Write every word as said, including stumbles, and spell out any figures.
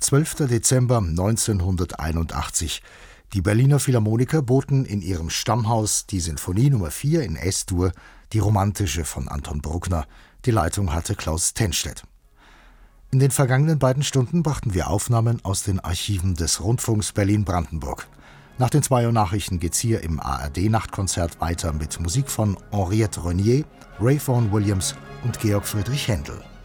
zwölfter Dezember neunzehnhunderteinundachtzig. Die Berliner Philharmoniker boten in ihrem Stammhaus die Sinfonie Nummer vier in Es-Dur, die romantische von Anton Bruckner. Die Leitung hatte Klaus Tennstedt. In den vergangenen beiden Stunden brachten wir Aufnahmen aus den Archiven des Rundfunks Berlin-Brandenburg. Nach den zwei Uhr Nachrichten geht's hier im A R D-Nachtkonzert weiter mit Musik von Henriette Renier, Ray Vaughan Williams und Georg Friedrich Händel.